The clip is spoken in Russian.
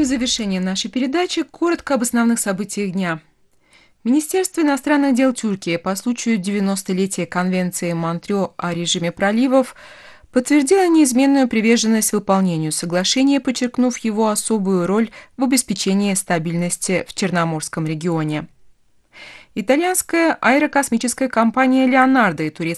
в завершение нашей передачи коротко об основных событиях дня. Министерство иностранных дел Тюркии по случаю 90-летия Конвенции Монтрео о режиме проливов подтвердило неизменную приверженность выполнению соглашения, подчеркнув его особую роль в обеспечении стабильности в Черноморском регионе. Итальянская аэрокосмическая компания «Леонардо» и турецкая